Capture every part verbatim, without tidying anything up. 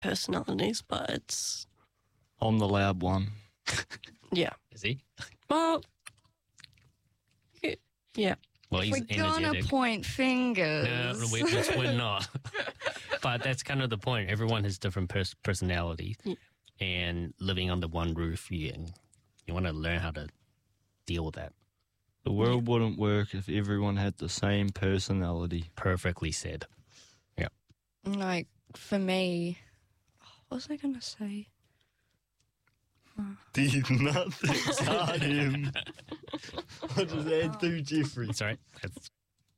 personalities, but it's... I'm the loud one. Yeah. Is he? Well, yeah. Well, he's We're gonna energetic. point fingers. No, we, we're, we're not. But that's kind of the point. Everyone has different pers- personalities. Yeah. And living under one roof, you, you want to learn how to deal with that. The world wouldn't work if everyone had the same personality. Perfectly said. Yeah. Like, for me, what was I going to say? Did nothing start him. What does that do, Jeffrey? That's all right. That's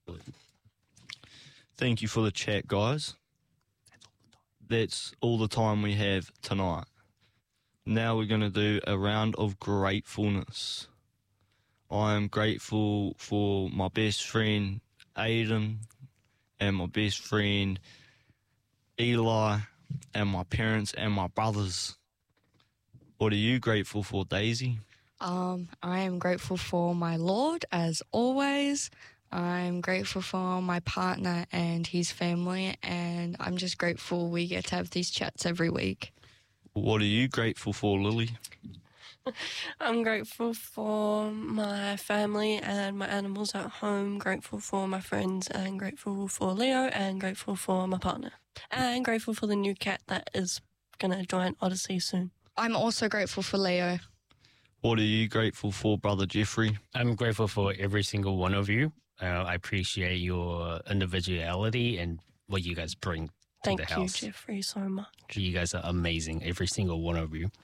Thank you for the chat, guys. That's all the time we have tonight. Now we're going to do a round of gratefulness. I am grateful for my best friend, Aiden, and my best friend, Eli, and my parents and my brothers. What are you grateful for, Daisy? Um, I am grateful for my Lord, as always. I'm grateful for my partner and his family, and I'm just grateful we get to have these chats every week. What are you grateful for, Lily? I'm grateful for my family and my animals at home, grateful for my friends, and grateful for Leo, and grateful for my partner. And grateful for the new cat that is going to join Odyssey soon. I'm also grateful for Leo. What are you grateful for, Brother Jeffrey? I'm grateful for every single one of you. Uh, I appreciate your individuality and what you guys bring to Thank the you, house. Jeffrey, so much. You guys are amazing, every single one of you.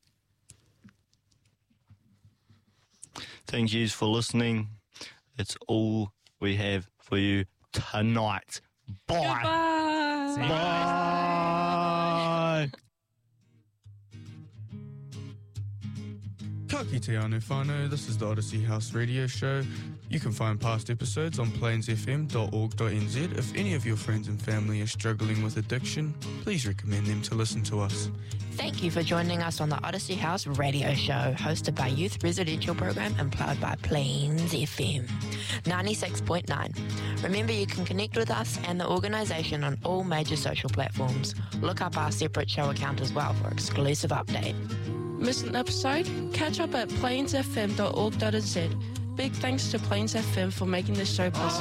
Thank yous for listening. That's all we have for you tonight. Bye. Bye. See you guys. Bye. Ka kite anu whānau, this is the Odyssey House radio show. You can find past episodes on plains f m dot org dot n z. If any of your friends and family are struggling with addiction, please recommend them to listen to us. Thank you for joining us on the Odyssey House radio show, hosted by Youth Residential Program and powered by Plains F M ninety-six point nine. Remember, you can connect with us and the organisation on all major social platforms. Look up our separate show account as well for exclusive update. Missed an episode? Catch up at plains f m dot org dot n z. Big thanks to Plains F M for making this show possible.